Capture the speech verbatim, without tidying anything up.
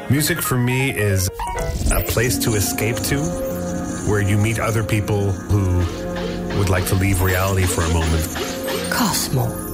Music for me is a place to escape to, where you meet other people who would like to leave reality for a moment. Cosmo.